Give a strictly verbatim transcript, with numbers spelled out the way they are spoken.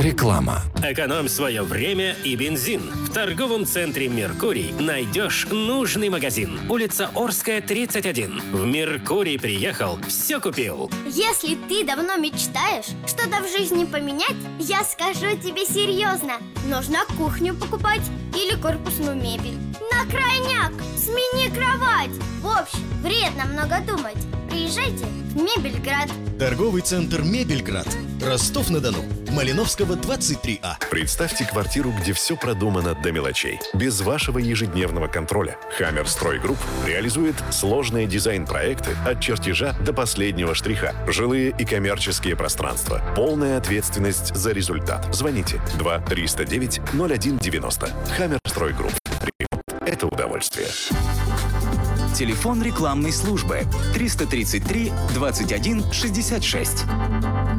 Реклама. Экономь свое время и бензин. В торговом центре «Меркурий» найдешь нужный магазин. Улица Орская, тридцать один. В «Меркурий» приехал, все купил. Если ты давно мечтаешь что-то в жизни поменять, я скажу тебе серьезно. Нужно кухню покупать или корпусную мебель. На крайняк! Смени кровать! В общем, вредно много думать. Приезжайте в Мебельград. Торговый центр «Мебельград». Ростов-на-Дону. Малиновского, двадцать три А. Представьте квартиру, где все продумано до мелочей. Без вашего ежедневного контроля. Хаммер Стройгрупп реализует сложные дизайн-проекты от чертежа до последнего штриха. Жилые и коммерческие пространства. Полная ответственность за результат. Звоните два триста девять ноль один девяносто. Хаммер Стройгрупп. Это удовольствие. Телефон рекламной службы триста тридцать три двадцать один шестьдесят шесть.